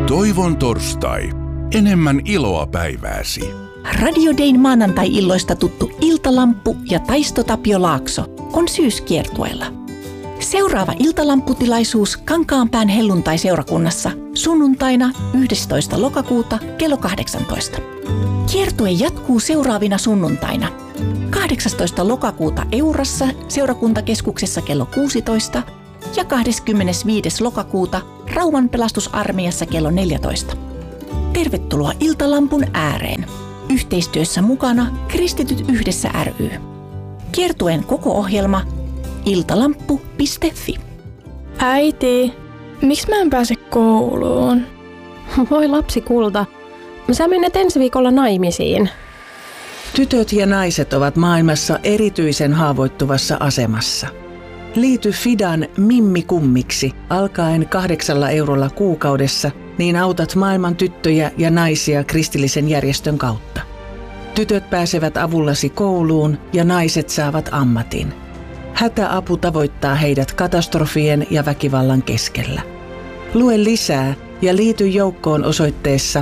Toivon torstai. Enemmän iloa päivääsi. Radio Dayn maanantai-illoista tuttu Iltalamppu ja Taisto Tapio Laakso on syyskiertueella. Seuraava iltalampputilaisuus Kankaanpään helluntai-seurakunnassa sunnuntaina 11. lokakuuta kello 18. Kiertue jatkuu seuraavina sunnuntaina. 18. lokakuuta Eurassa seurakuntakeskuksessa kello 16 ja 25. lokakuuta Rauman pelastusarmeijassa kello 14. Tervetuloa Iltalampun ääreen. Yhteistyössä mukana Kristityt yhdessä ry. Kiertueen koko ohjelma iltalamppu.fi. Äiti, miksi mä en pääse kouluun? Voi lapsi kulta, sä menet ensi viikolla naimisiin. Tytöt ja naiset ovat maailmassa erityisen haavoittuvassa asemassa. Liity Fidan Mimmi-kummiksi alkaen 8 eurolla kuukaudessa, niin autat maailman tyttöjä ja naisia kristillisen järjestön kautta. Tytöt pääsevät avullasi kouluun ja naiset saavat ammatin. Hätäapu tavoittaa heidät katastrofien ja väkivallan keskellä. Lue lisää ja liity joukkoon osoitteessa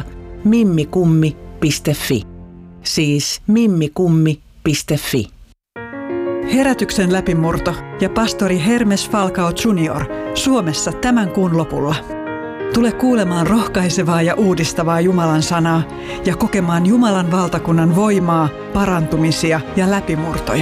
mimmikummi.fi. Siis mimmikummi.fi. Herätyksen läpimurto ja pastori Hermes Falcao Jr. Suomessa tämän kuun lopulla. Tule kuulemaan rohkaisevaa ja uudistavaa Jumalan sanaa ja kokemaan Jumalan valtakunnan voimaa, parantumisia ja läpimurtoja.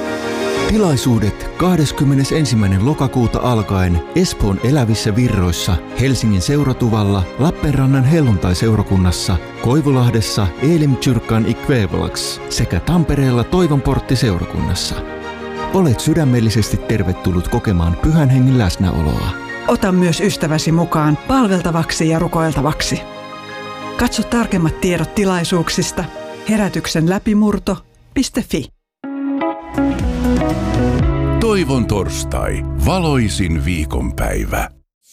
Tilaisuudet 21. lokakuuta alkaen Espoon Elävissä Virroissa, Helsingin Seuratuvalla, Lappeenrannan helluntai-seurakunnassa, Koivulahdessa Elimkyrkan Ikvävalax sekä Tampereella Toivonportti-seurakunnassa. Olet sydämellisesti tervetullut kokemaan Pyhän Hengen läsnäoloa. Ota myös ystäväsi mukaan palveltavaksi ja rukoiltavaksi. Katso tarkemmat tiedot tilaisuuksista herätyksenläpimurto.fi. Toivon torstai. Valoisin viikonpäivä.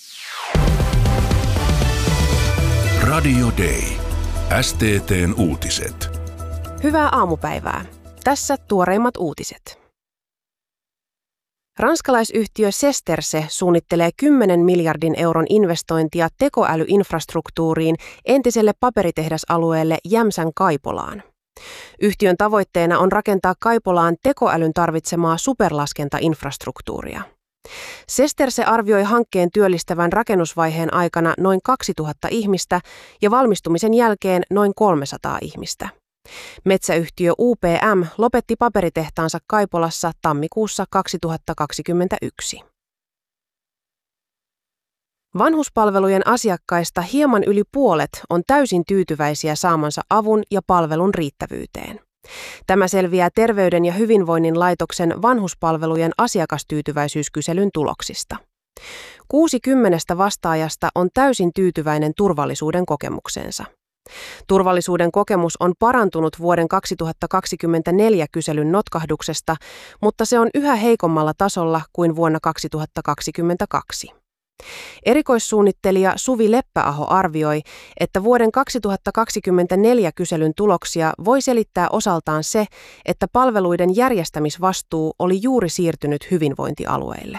Radio Day. STT:n uutiset. Hyvää aamupäivää. Tässä tuoreimmat uutiset. Ranskalaisyhtiö Sesterse suunnittelee 10 miljardin euron investointia tekoälyinfrastruktuuriin entiselle paperitehdasalueelle Jämsän Kaipolaan. Yhtiön tavoitteena on rakentaa Kaipolaan tekoälyn tarvitsemaa superlaskentainfrastruktuuria. Sesterse arvioi hankkeen työllistävän rakennusvaiheen aikana noin 2000 ihmistä ja valmistumisen jälkeen noin 300 ihmistä. Metsäyhtiö UPM lopetti paperitehtaansa Kaipolassa tammikuussa 2021. Vanhuspalvelujen asiakkaista hieman yli puolet on täysin tyytyväisiä saamansa avun ja palvelun riittävyyteen. Tämä selviää Terveyden ja hyvinvoinnin laitoksen vanhuspalvelujen asiakastyytyväisyyskyselyn tuloksista. 60 vastaajasta on täysin tyytyväinen turvallisuuden kokemukseensa. Turvallisuuden kokemus on parantunut vuoden 2024 kyselyn notkahduksesta, mutta se on yhä heikommalla tasolla kuin vuonna 2022. Erikoissuunnittelija Suvi Leppäaho arvioi, että vuoden 2024 kyselyn tuloksia voi selittää osaltaan se, että palveluiden järjestämisvastuu oli juuri siirtynyt hyvinvointialueille.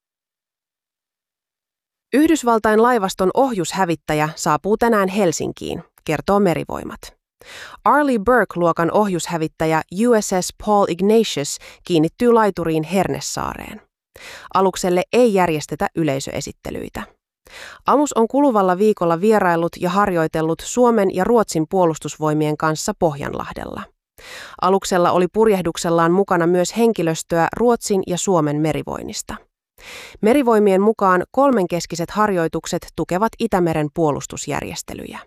Yhdysvaltain laivaston ohjushävittäjä saapuu tänään Helsinkiin, kertoo Merivoimat. Arleigh Burke-luokan ohjushävittäjä USS Paul Ignatius kiinnittyy laituriin Hernesaareen. Alukselle ei järjestetä yleisöesittelyitä. Alus on kuluvalla viikolla vieraillut ja harjoitellut Suomen ja Ruotsin puolustusvoimien kanssa Pohjanlahdella. Aluksella oli purjehduksellaan mukana myös henkilöstöä Ruotsin ja Suomen merivoinnista. Merivoimien mukaan kolmenkeskiset harjoitukset tukevat Itämeren puolustusjärjestelyjä.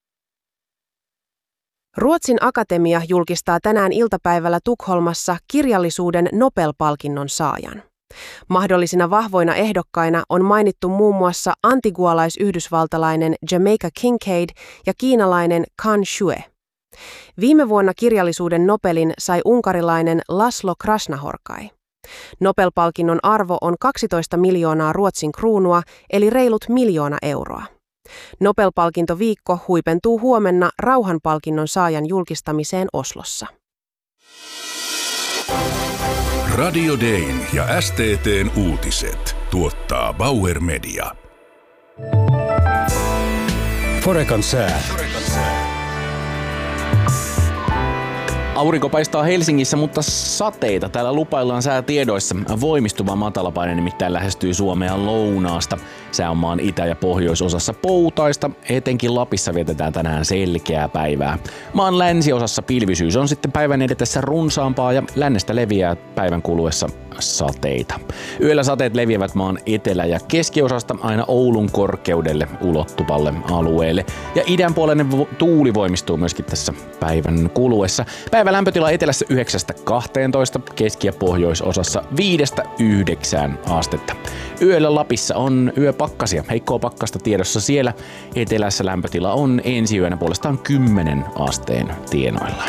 Ruotsin Akatemia julkistaa tänään iltapäivällä Tukholmassa kirjallisuuden Nobel-palkinnon saajan. Mahdollisina vahvoina ehdokkaina on mainittu muun muassa antigualais-yhdysvaltalainen Jamaica Kincaid ja kiinalainen Kan Xue. Viime vuonna kirjallisuuden Nobelin sai unkarilainen Laszlo Krasnahorkai. Nobel-palkinnon arvo on 12 miljoonaa Ruotsin kruunua, eli reilut 1 miljoona euroa. Nobel-palkintoviikko huipentuu huomenna rauhanpalkinnon saajan julkistamiseen Oslossa. Radio Dayn ja STT:n uutiset tuottaa Bauer Media. Forecan sää. Aurinko paistaa Helsingissä, mutta sateita täällä lupaillaan säätiedoissa. Voimistuva matalapaine nimittäin lähestyy Suomea lounaasta. Sää on maan itä- ja pohjoisosassa poutaista. Etenkin Lapissa vietetään tänään selkeää päivää. Maan länsiosassa pilvisyys on sitten päivän edetessä runsaampaa ja lännestä leviää päivän kuluessa sateita. Yöllä sateet leviävät maan etelä- ja keskiosasta aina Oulun korkeudelle ulottuvalle alueelle. Ja idänpuoleinen tuuli voimistuu myöskin tässä päivän kuluessa. Päivän lämpötila etelässä 9-12, keski- ja pohjoisosassa 5-9 astetta. Yöllä Lapissa on yöpakkasia, heikkoa pakkasta tiedossa siellä. Etelässä lämpötila on ensi yönä puolestaan 10 asteen tienoilla.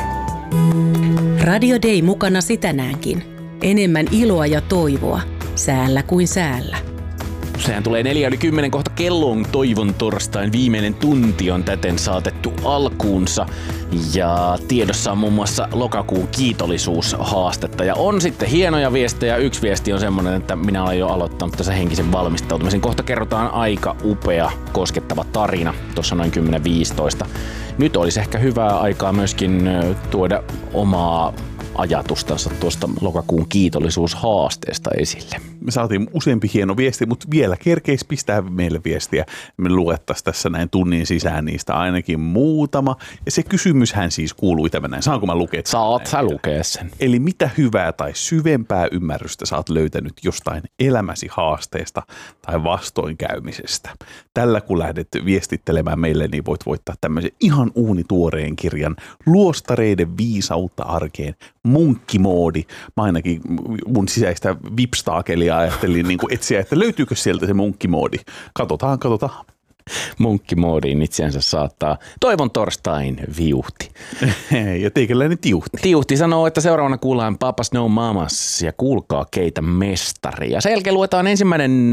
Radio Day mukanasi tänäänkin. Enemmän iloa ja toivoa, säällä kuin säällä. Sehän tulee 4:10 kohta kelloon. Toivon torstain viimeinen tunti on täten saatettu alkuunsa. Ja tiedossa on muun muassa lokakuun kiitollisuushaastetta. Ja on sitten hienoja viestejä. Yksi viesti on semmoinen, että minä olen jo aloittanut tässä henkisen valmistautumisen. Kohta kerrotaan aika upea, koskettava tarina. Tuossa noin 10-15. Nyt olisi ehkä hyvää aikaa myöskin tuoda omaa ajatustansa tuosta lokakuun kiitollisuushaasteesta esille. Me saatiin useampi hieno viesti, mutta vielä kerkeisi pistää meille viestiä. Me luettaisiin tässä näin tunnin sisään niistä ainakin muutama. Ja se kysymyshän siis kuului tämän näin. Saanko mä lukea? Saat sä lukea sen. Eli mitä hyvää tai syvempää ymmärrystä sä oot löytänyt jostain elämäsi haasteesta tai vastoinkäymisestä? Tällä kun lähdet viestittelemään meille, niin voit voittaa tämmöisen ihan uunituoreen kirjan Luostareiden viisautta arkeen. Munkkimoodi. Mä ainakin mun sisäistä vipstaakelia ajattelin niin kuin etsiä, että löytyykö sieltä se munkkimoodi. Katsotaan. Munkkimoodiin itseänsä saattaa Toivon torstain viuhti. Ja teikäläinen tiuhti. Tiuhti sanoo, että seuraavana kuullaan Papas No Mamas ja kuulkaa keitä mestaria. Sen jälkeen luetaan ensimmäinen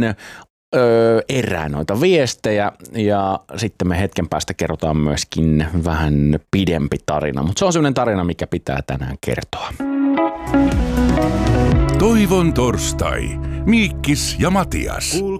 erää noita viestejä ja sitten me hetken päästä kerrotaan myöskin vähän pidempi tarina, mutta se on sellainen tarina, mikä pitää tänään kertoa. Toivon torstai. Miikkis ja Matias.